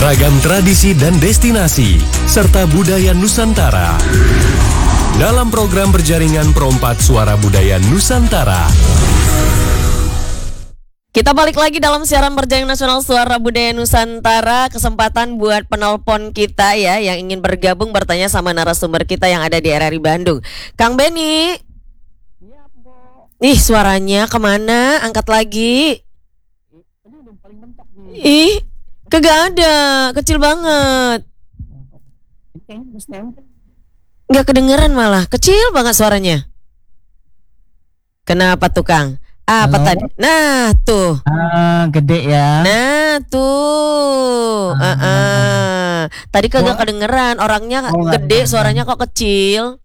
Ragam tradisi dan destinasi, serta budaya Nusantara. Dalam program berjaringan Perompak Suara Budaya Nusantara. Kita balik lagi dalam siaran berjaringan nasional Suara Budaya Nusantara. Kesempatan buat penelpon kita ya, yang ingin bergabung bertanya sama narasumber kita yang ada di RRI Bandung. Kang Beni. Iya, Bu. Ih, suaranya kemana? Angkat lagi. Ini udah paling mentok nih. Ih, kagak ada, kecil banget. Ini kayaknya harus nempel. Nggak kedengeran malah, kecil banget suaranya. Kenapa tuh Kang? Apa Halo? tadi? Nah tuh. Gede ya. Nah tuh. Tadi kagak kedengeran, orangnya gede, suaranya kok kecil.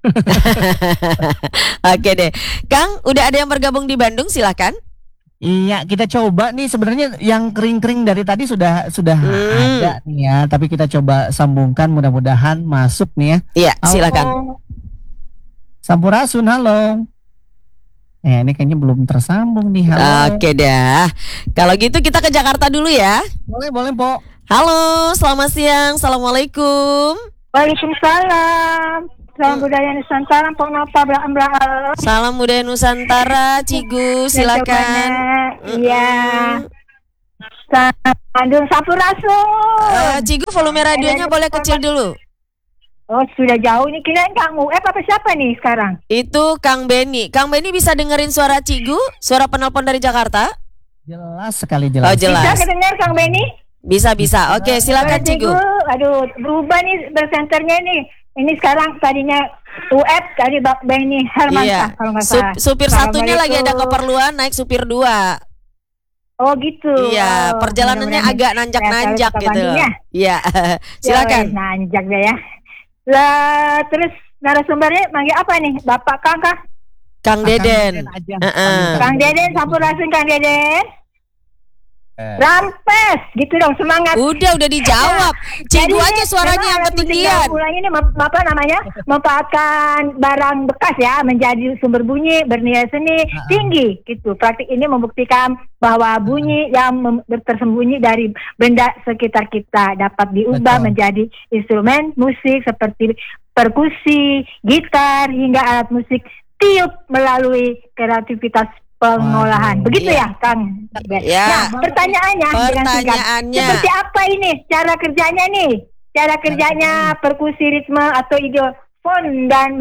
Oke deh. Kang, udah ada yang bergabung di Bandung, silakan. Iya, kita coba nih, sebenarnya yang kering-kering dari tadi sudah ada nih ya, tapi kita coba sambungkan, mudah-mudahan masuk nih ya. Iya, silakan. Halo. Sampurasun, halo. Ini kayaknya belum tersambung nih. Halo. Oke dah. Kalau gitu kita ke Jakarta dulu ya. Boleh, Po. Halo, selamat siang. Assalamualaikum. Waalaikumsalam. Salam budaya Nusantara, Pok Napa Bra. Salam budaya Nusantara, Cigu, silakan. Iya. Bandung Sampurasun. Cigu, volume radionya boleh kecil dulu. Oh, sudah jauh nih. Kirain Kang Uep apa siapa nih sekarang? Itu Kang Beni. Kang Beni bisa dengerin suara Cigu, suara penelpon dari Jakarta? Jelas sekali, jelas. Oh, jelas. Bisa kedengar Kang Beni? Bisa. Oke, silakan Cigu. Aduh, berubah nih bersenternya nih. Ini sekarang tadinya Uep, tadi Beni Hermansyah kalau nggak salah. Supir satunya lagi ada keperluan, naik supir 2. Oh gitu. Iya, perjalanannya agak nanjak-nanjak gitu. Iya, silakan. Nanjak deh ya. Lah, terus narasumbernya manggil apa nih? Bapak Kang kah? Kang Deden. Kang Deden, Sampurasun Kang Deden. Rampes, gitu dong, semangat. Udah dijawab. Cigu aja suaranya yang ketinggian. Ulang ini apa namanya? Memanfaatkan barang bekas ya menjadi sumber bunyi bernilai seni tinggi gitu. Praktik ini membuktikan bahwa bunyi yang tersembunyi dari benda sekitar kita dapat diubah menjadi instrumen musik seperti perkusi, gitar hingga alat musik tiup melalui kreativitas pengolahan. Begitu ya, Kang? Ya. Nah, pertanyaannya seperti apa ini cara kerjanya nih? Cara kerjanya perkusi ritme atau ideofon dan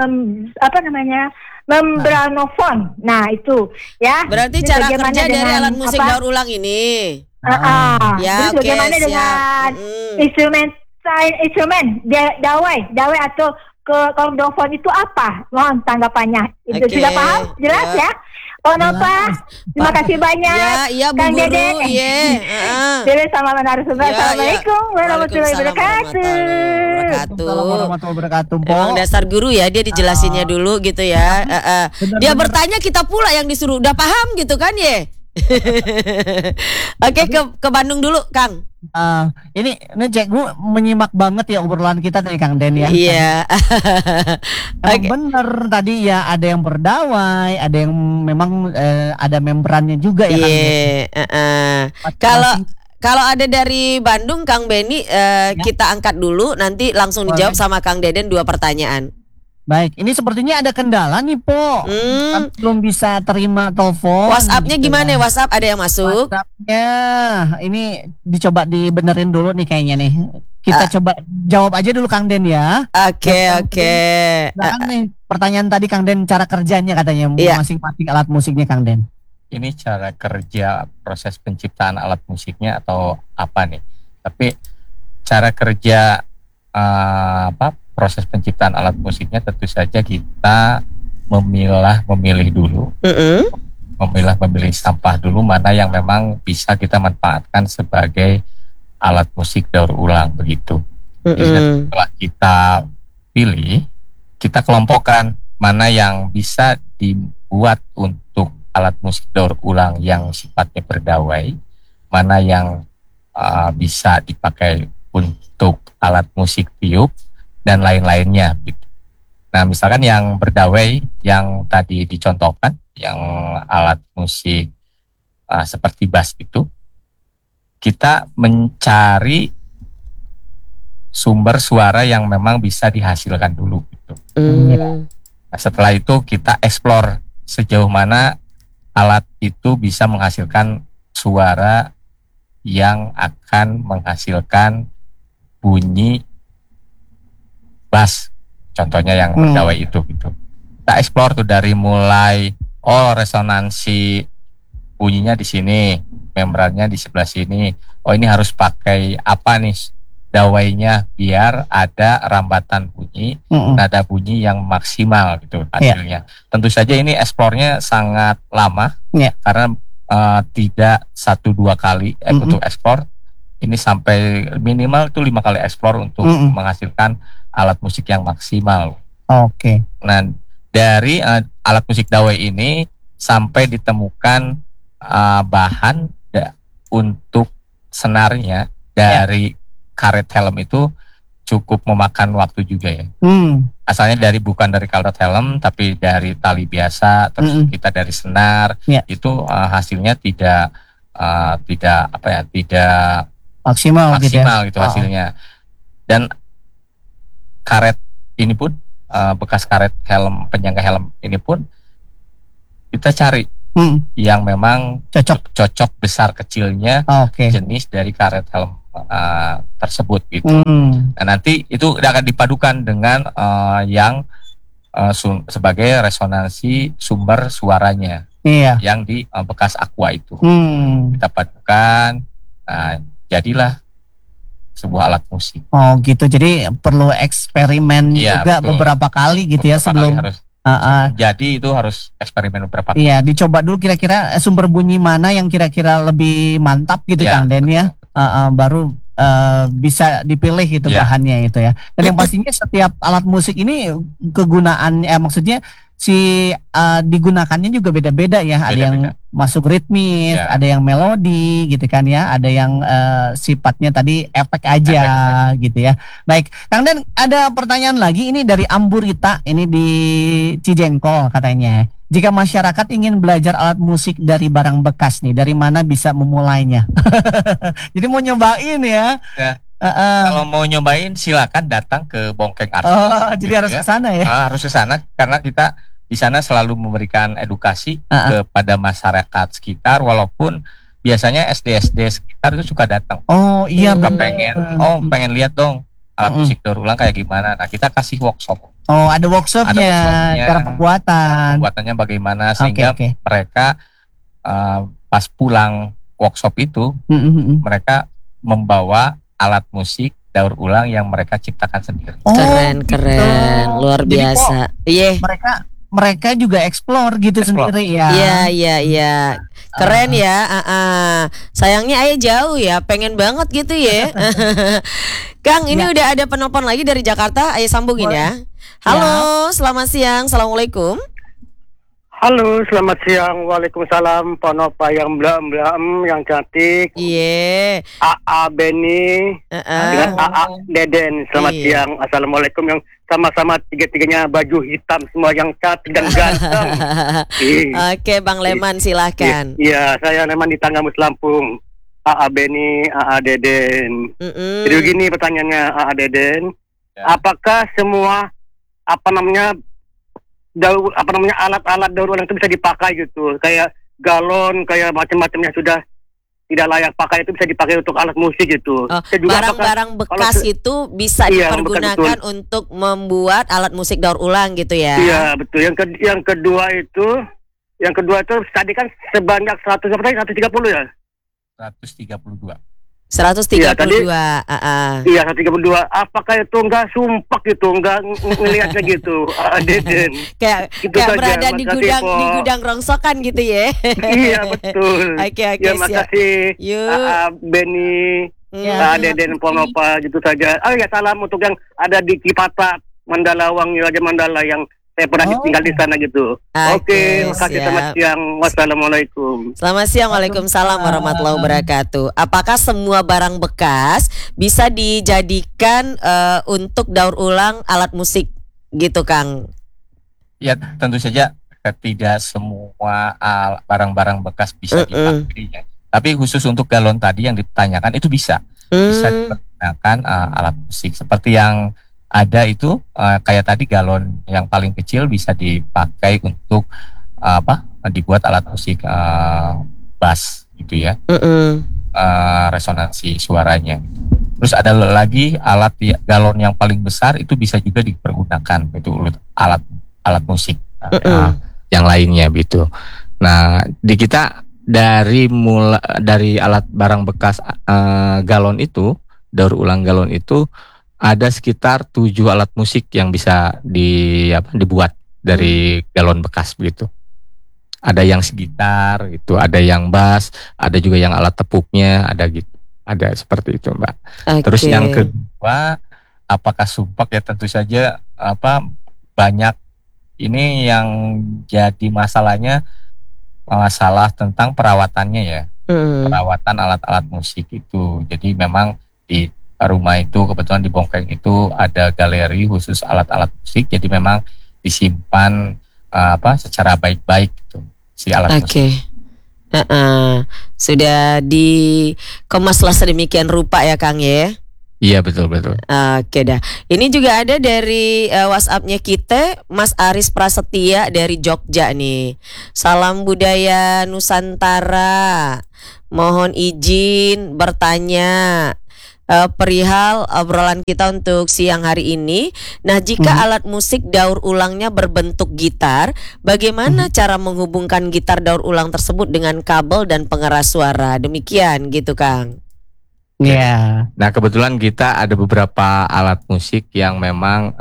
membranofon. Nah, itu ya. Berarti cara kerja dari alat musik daur ulang ini. Ya, oke, bagaimana dengan instrumen dawai atau kordofon itu apa? Mohon tanggapannya. Itu sudah paham? Jelas ya? Oh, Nova, terima kasih banyak. Iya, Bu Kang Guru. Dede. Iya. Dede sama narasumber. Assalamualaikum warahmatullahi wabarakatuh. Waalaikumsalam warahmatullahi wabarakatuh. Emang dasar guru ya, dia dijelasinnya dulu gitu ya. Dia bertanya, kita pula yang disuruh. Udah paham gitu kan ya? Oke, ke Bandung dulu, Kang. Ini Cek, gue menyimak banget ya obrolan kita dari Kang Den ya. Iya. Bener tadi ya, ada yang berdawai, ada yang memang ada membrannya juga ya. Iya. Kalau ada dari Bandung, Kang Beni, kita angkat dulu, nanti langsung dijawab sama Kang Deden 2 pertanyaan. Baik, ini sepertinya ada kendala nih, Po. Belum bisa terima telepon. WhatsApp-nya gitu gimana? WhatsApp ada yang masuk? WhatsApp-nya ini dicoba dibenerin dulu nih kayaknya nih. Kita coba jawab aja dulu Kang Den ya. Oke. Nih, pertanyaan tadi Kang Den, cara kerjanya katanya masing-masing alat musiknya Kang Den. Ini cara kerja proses penciptaan alat musiknya atau apa nih? Tapi cara kerja proses penciptaan alat musiknya tentu saja kita memilih dulu, memilih sampah dulu mana yang memang bisa kita manfaatkan sebagai alat musik daur ulang begitu. Jadi setelah kita pilih, kita kelompokkan mana yang bisa dibuat untuk alat musik daur ulang yang sifatnya berdawai, mana yang bisa dipakai untuk alat musik tiup dan lain-lainnya gitu. Nah, misalkan yang berdawai yang tadi dicontohkan, yang alat musik seperti bass itu, kita mencari sumber suara yang memang bisa dihasilkan dulu gitu. Nah, setelah itu kita explore sejauh mana alat itu bisa menghasilkan suara yang akan menghasilkan bunyi bass, contohnya yang berdawai itu gitu. Kita explore tuh dari mulai resonansi bunyinya di sini, membrannya di sebelah sini. Oh, ini harus pakai apa nih dawainya biar ada rambatan bunyi, nada bunyi yang maksimal gitu hasilnya. Tentu saja ini eksplornya sangat lama karena tidak 1-2 kali untuk ekspor. Ini sampai minimal itu 5 kali ekspor untuk menghasilkan alat musik yang maksimal. Oke. Nah, dari alat musik dawai ini sampai ditemukan bahan untuk senarnya dari karet helm itu cukup memakan waktu juga ya. Asalnya bukan dari karet helm tapi dari tali biasa, terus kita dari senar, itu hasilnya tidak maksimal gitu ya. Hasilnya. Dan karet ini pun bekas karet helm, penyangga helm ini pun kita cari yang memang cocok besar kecilnya jenis dari karet helm tersebut gitu. Nah, nanti itu akan dipadukan dengan yang sebagai resonansi sumber suaranya yang di bekas aqua itu. Kita padukan, jadilah sebuah alat musik. Oh gitu, jadi perlu eksperimen juga betul. Beberapa kali gitu ya sebelum jadi itu harus eksperimen beberapa kali. Iya, dicoba dulu kira-kira sumber bunyi mana yang kira-kira lebih mantap gitu Kang Den ya. Baru bisa dipilih gitu bahannya itu ya. Dan yang pastinya setiap alat musik ini kegunaan maksudnya digunakannya juga beda-beda ya. Ada yang masuk ritmis, ada yang melodi gitu kan ya, ada yang sifatnya tadi efek aja gitu ya. Baik, Kang Den, ada pertanyaan lagi ini dari Amburita, ini di Cijengkol katanya. Jika masyarakat ingin belajar alat musik dari barang bekas nih, dari mana bisa memulainya? Jadi mau nyobain ya. Kalau mau nyobain silakan datang ke Bongkeng Art. Jadi harus ke sana ya. Harus ke sana karena kita di sana selalu memberikan edukasi kepada masyarakat sekitar, walaupun biasanya SD sekitar itu suka datang. Oh iya, pengen lihat dong alat musik daur ulang kayak gimana. Nah, kita kasih workshop. Oh, ada workshopnya, cara pembuatannya bagaimana sehingga mereka pas pulang workshop itu mereka membawa alat musik daur ulang yang mereka ciptakan sendiri. Keren, luar biasa. Iya. Mereka juga explore sendiri ya. Iya. Keren ya. Sayangnya ayah jauh ya, pengen banget gitu ya. Kang, ini udah ada penelpon lagi dari Jakarta, ayah sambungin ya. Halo, selamat siang. Assalamualaikum. Halo, selamat siang. Waalaikumsalam. Panopa yang blam yang cantik. Iya. AA Beni dengan AA Deden. Selamat siang. Assalamualaikum, yang sama-sama tiga-tiganya baju hitam semua yang cantik dan ganteng. Oke, Bang Leman silahkan. Iya, saya Leman di Tanggamus Lampung. AA Beni, AA Deden. Jadi begini pertanyaannya AA Deden. Apakah semua alat-alat daur ulang itu bisa dipakai gitu, kayak galon, kayak macam-macamnya sudah tidak layak pakai itu bisa dipakai untuk alat musik gitu. Barang-barang bekas itu bisa dipergunakan untuk membuat alat musik daur ulang gitu ya. Iya betul. Yang kedua itu tadi kan sebanyak 130 ya. 132. 132. Iya, 132. Apakah itu enggak sumpah gitu, enggak ngelihatnya gitu. Deden. Kayak berada di gudang rongsokan gitu ya. Iya, betul. Oke, siap. Makasih. Beni, Deden Ponopa gitu saja. Salam untuk yang ada di Cipata, Mandalawang, Raja Mandala yang saya pernah tinggal di sana gitu. Oke, makasih. Selamat siang. Wassalamualaikum. Selamat siang. Waalaikumsalam warahmatullahi wabarakatuh. Apakah semua barang bekas bisa dijadikan untuk daur ulang alat musik gitu, Kang? Ya, tentu saja tidak semua barang-barang bekas bisa dipakai. Tapi khusus untuk galon tadi yang ditanyakan itu bisa. Bisa menggunakan alat musik seperti yang ada itu, kayak tadi galon yang paling kecil bisa dipakai untuk dibuat alat musik bass gitu ya, resonansi suaranya. Terus ada lagi alat galon yang paling besar itu bisa juga dipergunakan itu alat musik yang lainnya gitu. Nah, di kita dari alat barang bekas galon itu, daur ulang galon itu ada sekitar 7 alat musik yang bisa dibuat dari galon bekas begitu. Ada yang gitar gitu, ada yang bass, ada juga yang alat tepuknya, ada gitu. Ada seperti itu, Mbak. Terus yang kedua, apakah sumpah ya, tentu saja banyak ini yang jadi masalahnya, masalah tentang perawatannya ya. Perawatan alat-alat musik itu. Jadi memang di rumah itu kebetulan di Bongkeng itu ada galeri khusus alat-alat musik, jadi memang disimpan secara baik-baik gitu si alat musik. Sudah dikemaslah sedemikian rupa ya Kang ya. Iya betul. Oke dah. Ini juga ada dari WhatsApp-nya kita, Mas Aris Prasetya dari Jogja nih. Salam budaya Nusantara. Mohon izin bertanya perihal obrolan kita untuk siang hari ini. Nah, jika alat musik daur ulangnya berbentuk gitar, bagaimana cara menghubungkan gitar daur ulang tersebut dengan kabel dan pengeras suara? Demikian gitu, Kang. Iya. Nah, kebetulan kita ada beberapa alat musik yang memang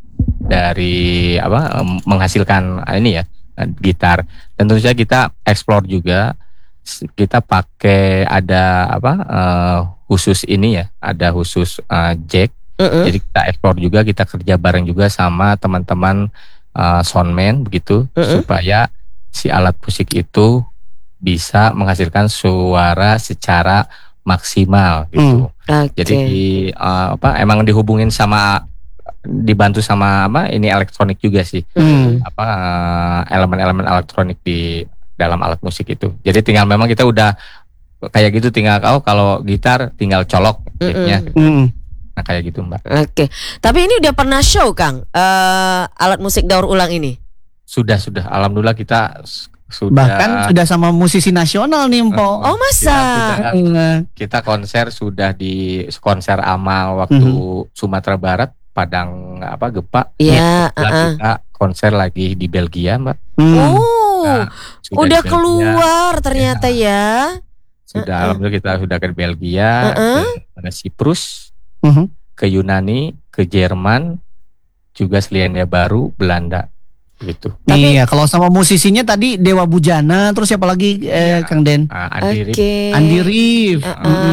dari menghasilkan ini ya, gitar. Tentu saja kita explore juga. Kita pakai ada khusus ini ya, ada khusus jack. Jadi kita explore juga, kita kerja bareng juga sama teman-teman soundman begitu, supaya si alat musik itu bisa menghasilkan suara secara maksimal gitu. Jadi emang dihubungin sama, dibantu sama ini elektronik juga sih. Elemen-elemen elektronik di dalam alat musik itu. Jadi tinggal memang kita udah kayak gitu, tinggal kalau gitar tinggal colok jacknya. Nah kayak gitu Mbak. Oke. Tapi ini udah pernah show Kang alat musik daur ulang ini? Sudah. Alhamdulillah kita sudah. Bahkan sudah sama musisi nasional nih Mpo. Oh masa? Kita konser sudah di konser amal waktu Sumatera Barat, Padang gempa. Iya. Kita konser lagi di Belgia Mbak. Nah, udah keluar ternyata ya. Sudah alhamdulillah kita sudah ke Belgia, ke Siprus, ke Yunani, ke Jerman, juga Selandia Baru, Belanda gitu. Iya, kalau sama musisinya tadi Dewa Bujana, terus siapa lagi Kang Den? Andi Rif.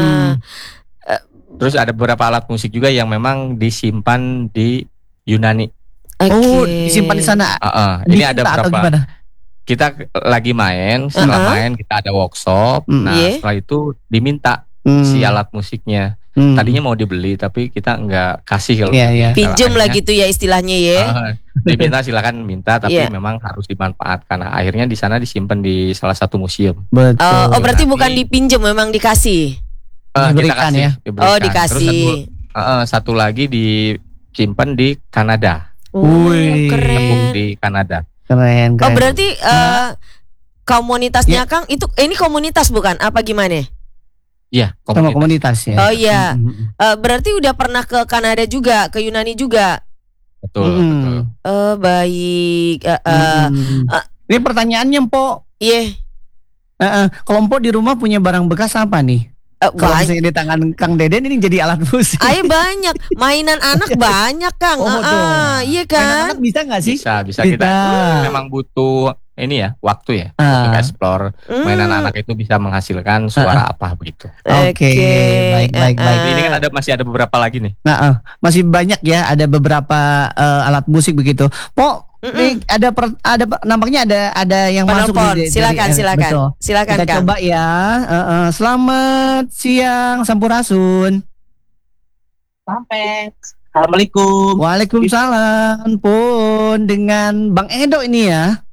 Terus ada beberapa alat musik juga yang memang disimpan di Yunani. Oh, disimpan di sana. Ini ada beberapa. Kita lagi main, setelah main kita ada workshop. Nah, setelah itu diminta si alat musiknya. Tadinya mau dibeli tapi kita nggak kasih kalau pinjam lah gitu ya istilahnya ya. Diminta silakan minta, tapi memang harus dimanfaatkan. Nah, akhirnya di sana disimpan di salah satu museum. Betul. Berarti bukan dipinjam, memang dikasih. Diberikan ya. Diberikan. Dikasih. Terus satu lagi disimpan di Kanada. Keren. Di Kanada. Keren. Berarti komunitasnya Kang itu ini komunitas bukan apa gimana? Iya, komunitas ya. Oh iya. Berarti udah pernah ke Kanada juga, ke Yunani juga. Betul. Baik. Ini pertanyaannya Mpo. Iya. Kalau Mpo di rumah punya barang bekas apa nih? Kalau misalnya di tangan Kang Deden ini jadi alat musik. Banyak. Mainan anak banyak Kang. Iya kan? Mainan anak bisa nggak sih? Bisa. Kita memang butuh ini ya, waktu ya untuk explore. Mainan anak itu bisa menghasilkan suara apa begitu. Oke. Baik. Ini kan masih ada beberapa lagi nih. Masih banyak ya, ada beberapa alat musik begitu. Nih ada nampaknya ada yang masuk di silakan. Silakan kita Kang. Coba ya. Selamat siang Sampurasun. Sampai. Assalamualaikum. Waalaikumsalam. Pun dengan Bang Edo ini ya.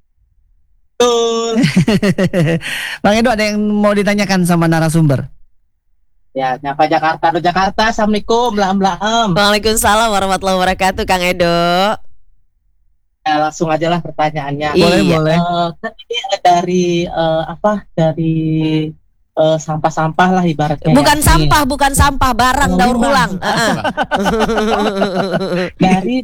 Betul. Bang Edo, ada yang mau ditanyakan sama narasumber? Ya, nyapa Jakarta. Aduh Jakarta, Assalamualaikum, belam-belam. Waalaikumsalam warahmatullahi wabarakatuh, Kang Edo. Ya, langsung aja lah pertanyaannya. Iya. Boleh. Kan ini dari sampah-sampah lah ibaratnya. Bukan sampah, barang daur ulang. Dari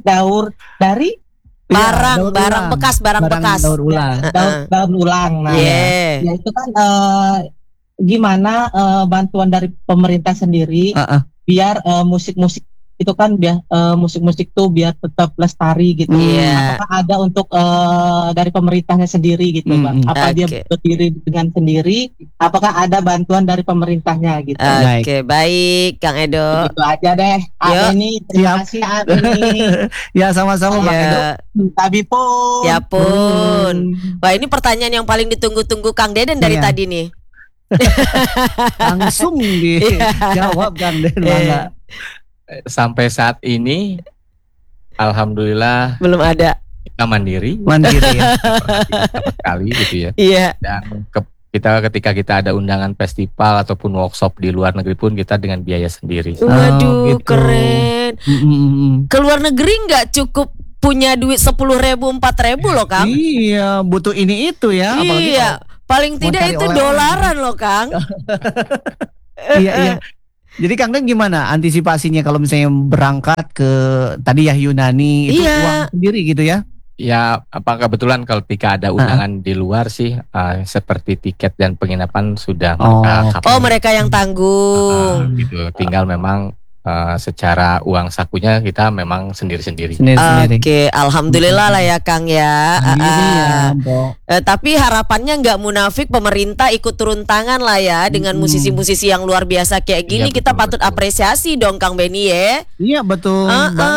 Barang bekas. daur ulang. Daur ulang. Nah, ya itu kan gimana bantuan dari pemerintah sendiri biar musik-musik itu kan musik-musik tuh biar tetap lestari gitu. Apakah ada untuk dari pemerintahnya sendiri gitu, Bang? Apa dia berdiri dengan sendiri? Apakah ada bantuan dari pemerintahnya gitu? Oke, baik, Kang Edo. Itu aja deh. Ini terima kasih ini. Ya sama-sama Bang Edo. Tabi pun. Ya pun. Wah, ini pertanyaan yang paling ditunggu-tunggu Kang Deden dari tadi nih. Langsung dijawab Kang Deden. Sampai saat ini alhamdulillah belum ada. Kita mandiri ya. Sekali gitu ya. Iya. Dan ketika kita ada undangan festival ataupun workshop di luar negeri pun kita dengan biaya sendiri. Waduh, gitu. keren. Keluar negeri nggak cukup punya duit 10.000 4.000 loh, Kang. Iya, butuh ini itu ya. Iya, paling tidak itu dolaran loh, Kang. Iya. Jadi Kang Den gimana antisipasinya kalau misalnya berangkat ke tadi ya Yunani itu uang sendiri gitu ya? Ya, apakah kebetulan kalau ketika ada undangan di luar sih seperti tiket dan penginapan sudah mereka yang tanggung. Gitu. Tinggal memang secara uang sakunya kita memang sendiri-sendiri. Oke, alhamdulillah lah ya Kang ya. Tapi harapannya nggak munafik, pemerintah ikut turun tangan lah ya dengan musisi-musisi yang luar biasa kayak gini. Kita patut apresiasi dong Kang Beni ya. Iya betul.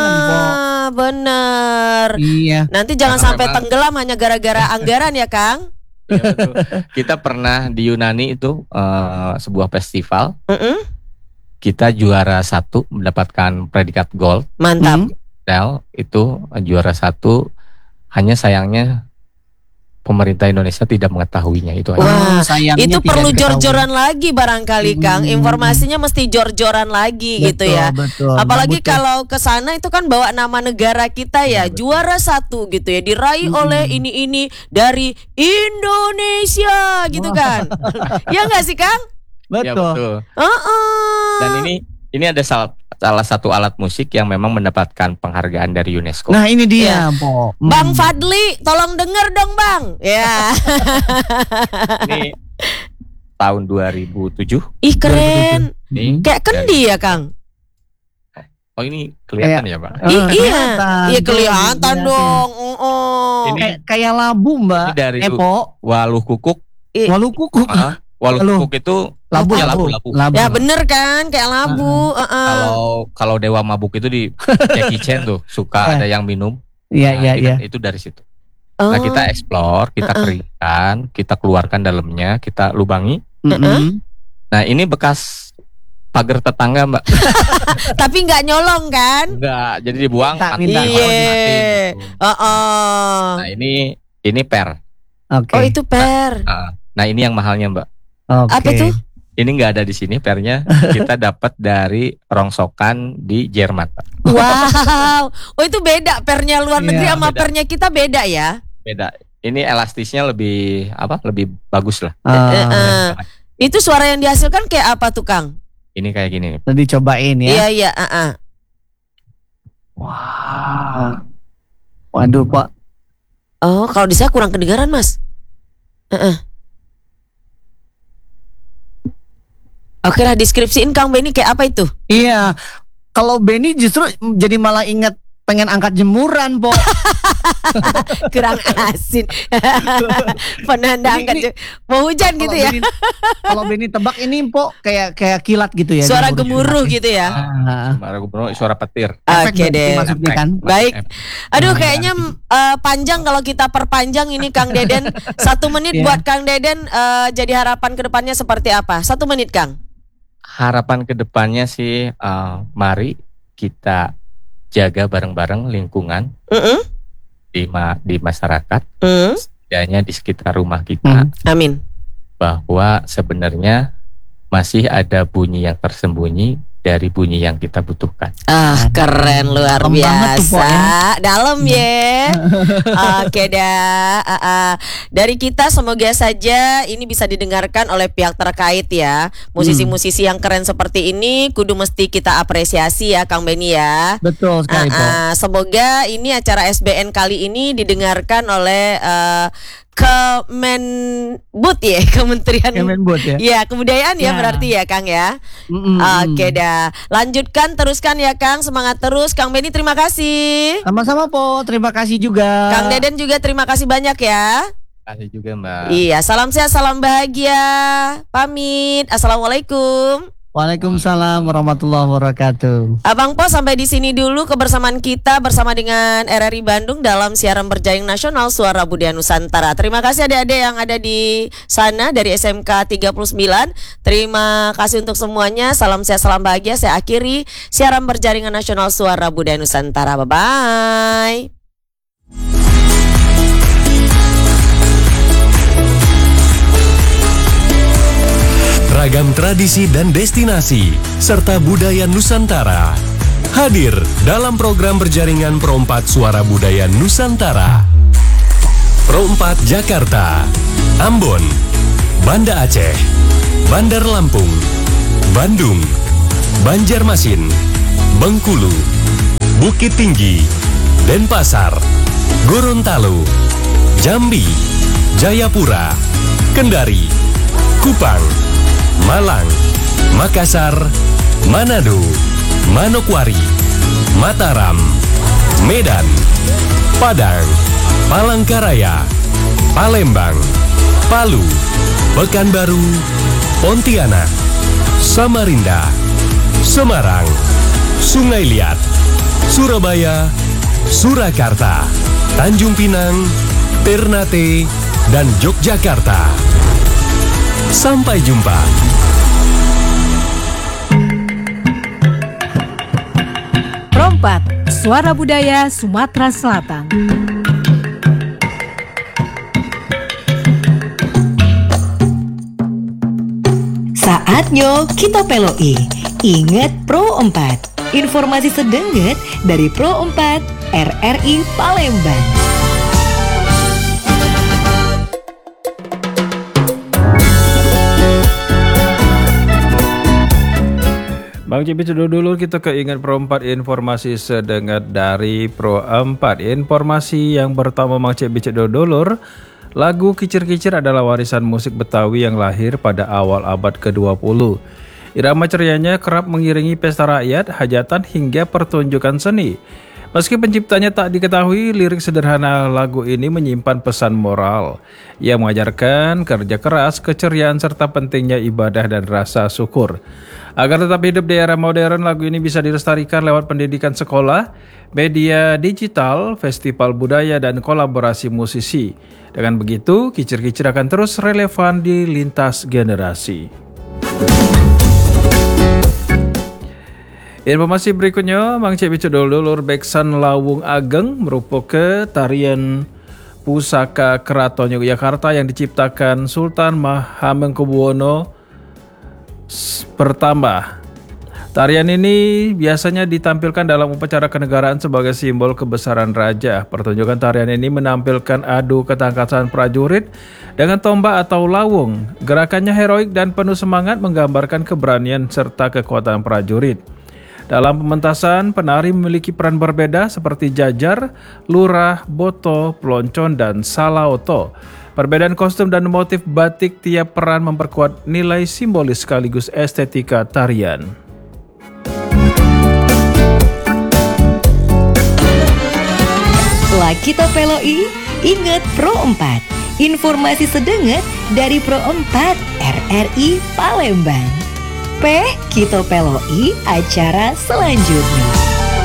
Bener. Iya. Nanti jangan sampai tenggelam hanya gara-gara anggaran ya Kang. Ya, betul. Kita pernah di Yunani itu sebuah festival. Kita juara 1 mendapatkan predikat gold. Mantap. Itu juara 1. Hanya sayangnya pemerintah Indonesia tidak mengetahuinya itu. Wah, itu perlu jor-joran lagi barangkali Kang. Informasinya mesti jor-joran lagi gitu ya. Betul. Apalagi kalau ke sana itu kan bawa nama negara kita ya, juara 1 gitu ya, diraih oleh ini dari Indonesia gitu kan. Ya nggak sih Kang? Betul. Ya, betul. Dan ini ada salah satu alat musik yang memang mendapatkan penghargaan dari UNESCO. Nah ini dia, Po. Bang Fadli, tolong denger dong Bang. Ya. Ini tahun 2007. Ih keren. Kayak kendi ya Kang. Oh ini kelihatan ya Pak? Iya kelihatan dong. Ini kayak labu Mbak. Ini dari Po. Waluh Kukuk. Waluh Kukuk. Waluh Kukuk itu labu. Ya bener kan, kayak labu. Kalau Dewa Mabuk itu di Jackie Chan tuh suka ada yang minum. Iya. Itu dari situ. Nah kita explore, kita keringkan, kita keluarkan dalamnya, kita lubangi. Nah ini bekas pagar tetangga Mbak. Tapi nggak nyolong kan? Enggak, jadi dibuang. Iya. Nah ini per. Oh itu per. Nah ini yang mahalnya Mbak. Apa tuh? Ini nggak ada di sini pernya. Kita dapat dari rongsokan di Jerman. Wow. Oh itu beda pernya luar negeri sama pernya kita beda ya? Beda. Ini elastisnya lebih bagus lah. Itu suara yang dihasilkan kayak apa tuh Kang? Ini kayak gini nih. Tadi cobain ya. Iya. Wah. Waduh Pak. Oh kalau di saya kurang kedengaran Mas. Oke lah, deskripsiin Kang Beni kayak apa itu? Iya, kalau Beni justru jadi malah ingat pengen angkat jemuran, Po. Kurang asin. Penanda angkat mau hujan gitu ya. Kalau Beni tebak ini, Po, kayak kilat gitu ya. Suara gemuruh gitu ya. Suara gemuruh, suara petir. Oke deh. Kan? Baik. Aduh kayaknya panjang kalau kita perpanjang ini Kang Deden. 1 menit buat Kang Deden, jadi harapan kedepannya seperti apa? 1 menit Kang. Harapan kedepannya sih mari kita jaga bareng-bareng lingkungan di masyarakat, setidaknya di sekitar rumah kita. Amin. Bahwa sebenarnya masih ada bunyi yang tersembunyi dari bunyi yang kita butuhkan. Keren, luar biasa. Dalam ya. Oke dah. Dari kita semoga saja ini bisa didengarkan oleh pihak terkait ya. Musisi-musisi yang keren seperti ini kudu mesti kita apresiasi ya Kang Benny ya. Betul sekali. Semoga ini acara SBN kali ini didengarkan oleh Kemenbud ya, Kementerian ya Kebudayaan ya berarti ya Kang ya. Oke dah, lanjutkan teruskan ya Kang, semangat terus Kang Benny, terima kasih. Sama-sama Po, terima kasih juga. Kang Deden juga terima kasih banyak ya. Terima kasih juga Mbak. Iya, salam sehat, salam bahagia. Pamit. Assalamualaikum. Waalaikumsalam warahmatullahi wabarakatuh. Abang Po, sampai di sini dulu kebersamaan kita bersama dengan RRI Bandung dalam siaran berjaring nasional Suara Budaya Nusantara. Terima kasih adik-adik yang ada di sana dari SMK 39. Terima kasih untuk semuanya. Salam sehat, salam bahagia. Saya akhiri siaran berjaringan nasional Suara Budaya Nusantara. Bye-bye. Ragam tradisi dan destinasi, serta budaya Nusantara hadir dalam program berjaringan Pro 4 Suara Budaya Nusantara. Pro 4 Jakarta, Ambon, Banda Aceh, Bandar Lampung, Bandung, Banjarmasin, Bengkulu, Bukit Tinggi, Denpasar, Gorontalo, Jambi, Jayapura, Kendari, Kupang, Malang, Makassar, Manado, Manokwari, Mataram, Medan, Padang, Palangkaraya, Palembang, Palu, Pekanbaru, Pontianak, Samarinda, Semarang, Sungai Liat, Surabaya, Surakarta, Tanjung Pinang, Ternate, dan Yogyakarta. Sampai jumpa. Pro 4 Suara Budaya Sumatera Selatan. Saatnya kita peloi. Ingat Pro 4. Informasi sedenget dari Pro 4 RRI Palembang. Bang Cipi dulu kita keingat Pro 4 informasi sedengat dari Pro 4. Informasi yang pertama Bang Cipi dulur, lagu Kicir-Kicir adalah warisan musik Betawi yang lahir pada awal abad ke-20. Irama cerianya kerap mengiringi pesta rakyat, hajatan hingga pertunjukan seni. Meski penciptanya tak diketahui, lirik sederhana lagu ini menyimpan pesan moral yang mengajarkan kerja keras, keceriaan, serta pentingnya ibadah dan rasa syukur. Agar tetap hidup di era modern, lagu ini bisa dilestarikan lewat pendidikan sekolah, media digital, festival budaya, dan kolaborasi musisi. Dengan begitu, Kicir-Kicir akan terus relevan di lintas generasi. Informasi berikutnya, Mang Cek Bicudul dulur Beksan Lawung Ageng merupakan tarian pusaka Keraton Yogyakarta yang diciptakan Sultan Hamengkubuwono pertama. Tarian ini biasanya ditampilkan dalam upacara kenegaraan sebagai simbol kebesaran raja. Pertunjukan tarian ini menampilkan adu ketangkasan prajurit dengan tombak atau lawung. Gerakannya heroik dan penuh semangat, menggambarkan keberanian serta kekuatan prajurit. Dalam pementasan, penari memiliki peran berbeda seperti jajar, lurah, boto, peloncon, dan salaoto. Perbedaan kostum dan motif batik tiap peran memperkuat nilai simbolis sekaligus estetika tarian. Setelah kita peloi, ingat Pro 4. Informasi sedenget dari Pro 4 RRI Palembang. Kita peloi acara selanjutnya.